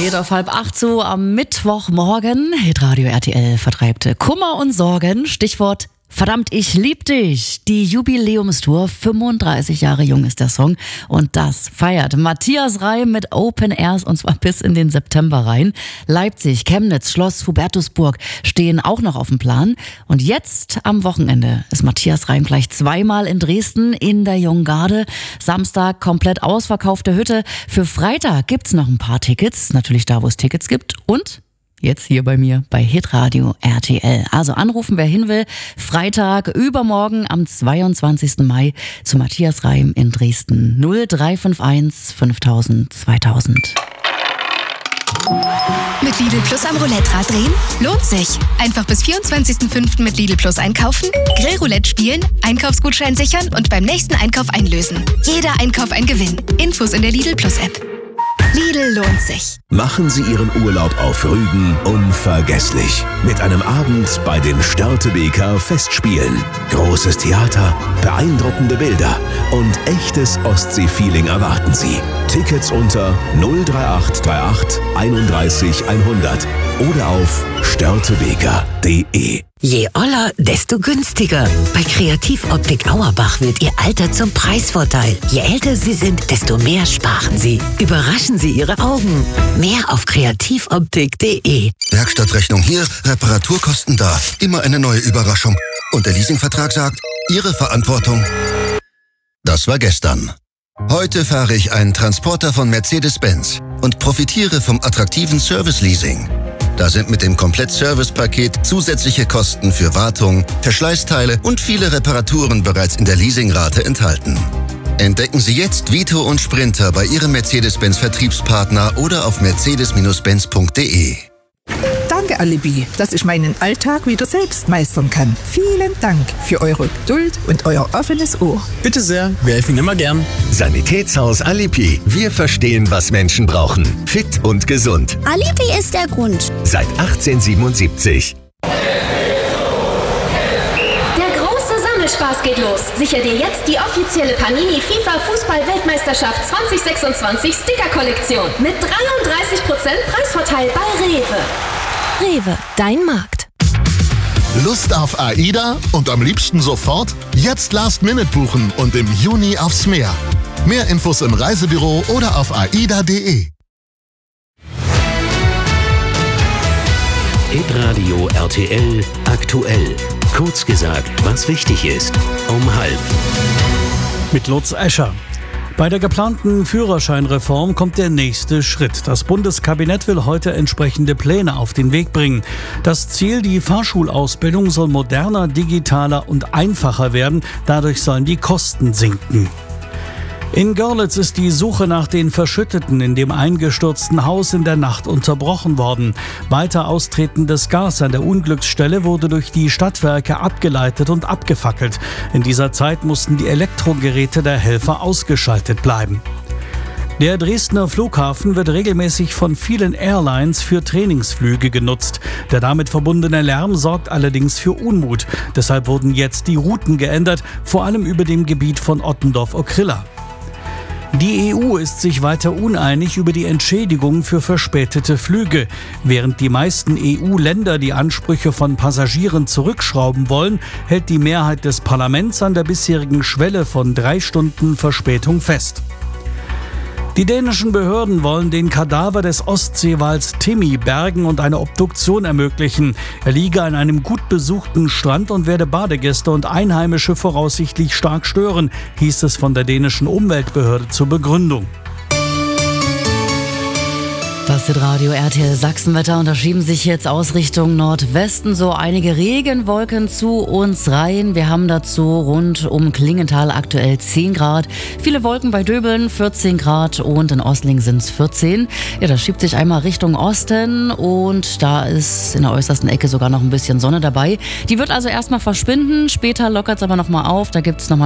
Geht auf 7:30 zu am Mittwochmorgen. Hitradio RTL vertreibt Kummer und Sorgen. Stichwort Verdammt, ich lieb dich. Die Jubiläumstour, 35 Jahre jung ist der Song. Und das feiert Matthias Reim mit Open Airs und zwar bis in den September rein. Leipzig, Chemnitz, Schloss Hubertusburg stehen auch noch auf dem Plan. Und jetzt am Wochenende ist Matthias Reim gleich zweimal in Dresden in der Jungen Garde. Samstag komplett ausverkaufte Hütte. Für Freitag gibt's noch ein paar Tickets. Natürlich da, wo es Tickets gibt. Und jetzt hier bei mir bei Hitradio RTL. Also anrufen, wer hin will. Freitag, übermorgen am 22. Mai zu Matthias Reim in Dresden. 0351 5000 2000. Mit Lidl Plus am Roulette-Rad drehen? Lohnt sich. Einfach bis 24.05. mit Lidl Plus einkaufen, Grillroulette spielen, Einkaufsgutschein sichern und beim nächsten Einkauf einlösen. Jeder Einkauf ein Gewinn. Infos in der Lidl Plus App. Lidl lohnt sich. Machen Sie Ihren Urlaub auf Rügen unvergesslich. Mit einem Abend bei den Störtebeker Festspielen. Großes Theater, beeindruckende Bilder und echtes Ostsee-Feeling erwarten Sie. Tickets unter 03838 31 100 oder auf störtebeker.de. Je oller, desto günstiger. Bei Kreativoptik Auerbach wird Ihr Alter zum Preisvorteil. Je älter Sie sind, desto mehr sparen Sie. Überraschen Sie Ihre Augen. Mehr auf kreativoptik.de. Werkstattrechnung hier, Reparaturkosten da. Immer eine neue Überraschung. Und der Leasingvertrag sagt, Ihre Verantwortung. Das war gestern. Heute fahre ich einen Transporter von Mercedes-Benz und profitiere vom attraktiven Service-Leasing. Da sind mit dem Komplett-Service-Paket zusätzliche Kosten für Wartung, Verschleißteile und viele Reparaturen bereits in der Leasingrate enthalten. Entdecken Sie jetzt Vito und Sprinter bei Ihrem Mercedes-Benz-Vertriebspartner oder auf mercedes-benz.de. Danke, Alibi, dass ich meinen Alltag wieder selbst meistern kann. Vielen Dank für eure Geduld und euer offenes Ohr. Bitte sehr, wir helfen immer gern. Sanitätshaus Alibi. Wir verstehen, was Menschen brauchen. Fit und gesund. Alibi ist der Grund. Seit 1877. Der große Sammelspaß geht los. Sicher dir jetzt die offizielle Panini FIFA Fußball-Weltmeisterschaft 2026 Sticker-Kollektion. Mit 33% Preisvorteil bei Rewe. Rewe, dein Markt. Lust auf AIDA und am liebsten sofort? Jetzt Last-Minute buchen und im Juni aufs Meer. Mehr Infos im Reisebüro oder auf aida.de. Hitradio RTL aktuell. Kurz gesagt, was wichtig ist. Um 12:30. Mit Lutz Escher. Bei der geplanten Führerscheinreform kommt der nächste Schritt. Das Bundeskabinett will heute entsprechende Pläne auf den Weg bringen. Das Ziel, die Fahrschulausbildung soll moderner, digitaler und einfacher werden. Dadurch sollen die Kosten sinken. In Görlitz ist die Suche nach den Verschütteten in dem eingestürzten Haus in der Nacht unterbrochen worden. Weiter austretendes Gas an der Unglücksstelle wurde durch die Stadtwerke abgeleitet und abgefackelt. In dieser Zeit mussten die Elektrogeräte der Helfer ausgeschaltet bleiben. Der Dresdner Flughafen wird regelmäßig von vielen Airlines für Trainingsflüge genutzt. Der damit verbundene Lärm sorgt allerdings für Unmut. Deshalb wurden jetzt die Routen geändert, vor allem über dem Gebiet von Ottendorf-Okrilla. Die EU ist sich weiter uneinig über die Entschädigung für verspätete Flüge. Während die meisten EU-Länder die Ansprüche von Passagieren zurückschrauben wollen, hält die Mehrheit des Parlaments an der bisherigen Schwelle von 3 Stunden Verspätung fest. Die dänischen Behörden wollen den Kadaver des Ostseewals Timmy bergen und eine Obduktion ermöglichen. Er liege an einem gut besuchten Strand und werde Badegäste und Einheimische voraussichtlich stark stören, hieß es von der dänischen Umweltbehörde zur Begründung. Das Hitradio RTL Sachsenwetter und da schieben sich jetzt aus Richtung Nordwesten so einige Regenwolken zu uns rein. Wir haben dazu rund um Klingenthal aktuell 10 Grad. Viele Wolken bei Döbeln, 14 Grad und in Ossling sind es 14. Ja, das schiebt sich einmal Richtung Osten und da ist in der äußersten Ecke sogar noch ein bisschen Sonne dabei. Die wird also erstmal verschwinden, später lockert es aber nochmal auf. Da gibt es nochmal